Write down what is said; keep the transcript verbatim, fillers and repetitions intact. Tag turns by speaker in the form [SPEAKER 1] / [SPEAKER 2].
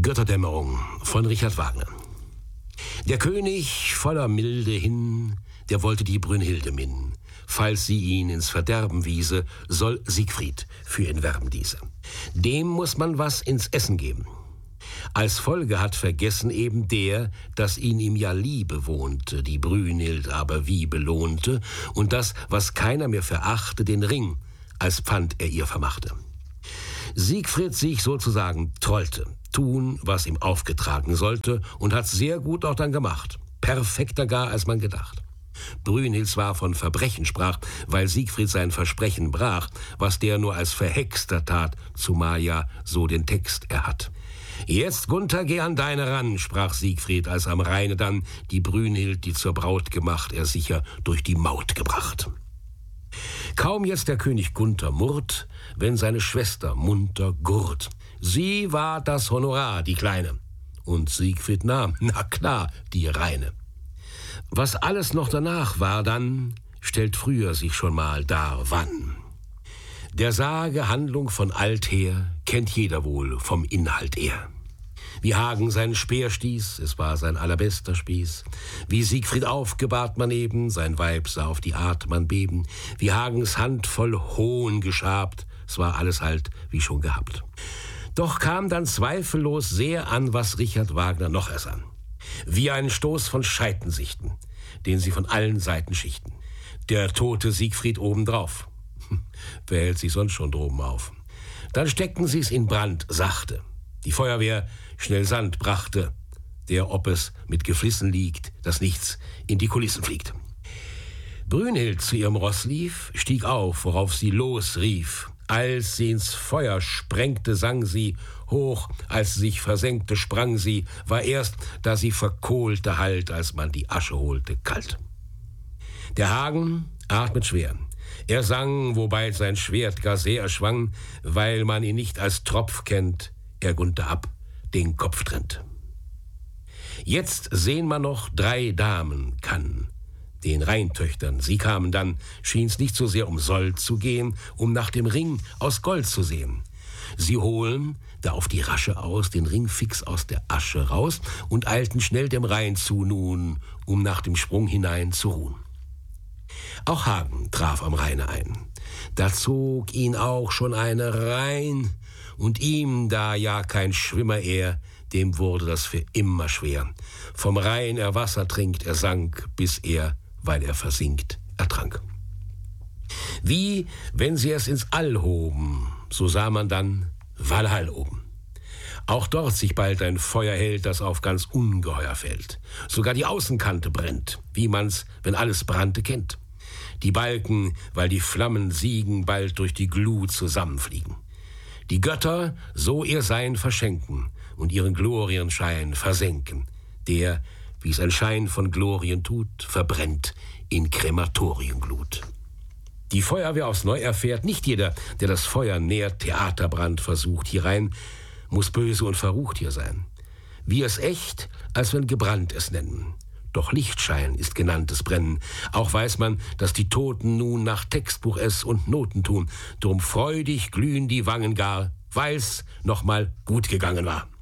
[SPEAKER 1] Götterdämmerung von Richard Wagner. Der König voller Milde hin, der wollte die Brünnhilde minnen. Falls sie ihn ins Verderben wiese, soll Siegfried für ihn werben diese. Dem muss man was ins Essen geben. Als Folge hat vergessen eben der, dass ihn ihm ja Liebe wohnte, die Brünnhild aber wie belohnte, und das, was keiner mehr verachte, den Ring, als Pfand er ihr vermachte. Siegfried sich sozusagen trollte, tun, was ihm aufgetragen sollte, und hat's sehr gut auch dann gemacht. Perfekter gar, als man gedacht. Brünnhild zwar von Verbrechen sprach, weil Siegfried sein Versprechen brach, was der nur als Verhexter tat, zumal ja so den Text er hat. Jetzt, Gunther, geh an deine ran, sprach Siegfried, als am Rheine dann die Brünnhild, die zur Braut gemacht, er sicher durch die Maut gebracht. Kaum jetzt der König Gunther murrt, wenn seine Schwester munter gurrt. Sie war das Honorar, die Kleine, und Siegfried nahm, na klar, die Reine. Was alles noch danach war dann, stellt früher sich schon mal dar, wann. Der Sage Handlung von alther kennt jeder wohl vom Inhalt er. Wie Hagen seinen Speer stieß, es war sein allerbester Spieß. Wie Siegfried aufgebahrt man eben, sein Weib sah auf die Art man beben. Wie Hagens Hand voll Hohn geschabt, es war alles halt wie schon gehabt. Doch kam dann zweifellos sehr an, was Richard Wagner noch ersann. Wie ein Stoß von Scheitensichten, den sie von allen Seiten schichten. Der tote Siegfried obendrauf. Wer hält sich sonst schon droben auf? Dann steckten sie's in Brand, sachte. Die Feuerwehr schnell Sand brachte, der, ob es mit Geflissen liegt, dass nichts in die Kulissen fliegt. Brünnhild zu ihrem Ross lief, stieg auf, worauf sie losrief. Als sie ins Feuer sprengte, sang sie, hoch, als sie sich versenkte, sprang sie, war erst, da sie verkohlte halt, als man die Asche holte, kalt. Der Hagen atmet schwer. Er sang, wobei sein Schwert gar sehr erschwang, weil man ihn nicht als Tropf kennt, er Gunther ab den Kopf trennt. Jetzt sehn man noch drei Damen kann, den Rheintöchtern, sie kamen dann, schien's nicht so sehr um Sold zu gehen, um nach dem Ring aus Gold zu sehen. Sie holen, da auf die Rasche aus, den Ring fix aus der Asche raus und eilten schnell dem Rhein zu nun, um nach dem Sprung hinein zu ruhen. Auch Hagen traf am Rheine ein. Da zog ihn auch schon eine rein, und ihm, da ja kein Schwimmer er, dem wurde das für immer schwer. Vom Rhein er Wasser trinkt, er sank, bis er, weil er versinkt, ertrank. Wie, wenn sie es ins All hoben, so sah man dann Walhall oben. Auch dort sich bald ein Feuer hält, das auf ganz ungeheuer fällt. Sogar die Außenkante brennt, wie man's, wenn alles brannte, kennt. Die Balken, weil die Flammen siegen, bald durch die Glut zusammenfliegen. Die Götter so ihr Sein verschenken und ihren Glorienschein versenken. Der, wie's ein Schein von Glorien tut, verbrennt in Krematorienglut. Die Feuerwehr aufs Neu erfährt, nicht jeder, der das Feuer nährt, Theaterbrand versucht hierein, muss böse und verrucht hier sein. Wie es echt, als wenn gebrannt es nennen. Doch Lichtschein ist genanntes Brennen. Auch weiß man, dass die Toten nun nach Textbuch es und Noten tun. Drum freudig glühen die Wangen gar, weil's noch mal gut gegangen war.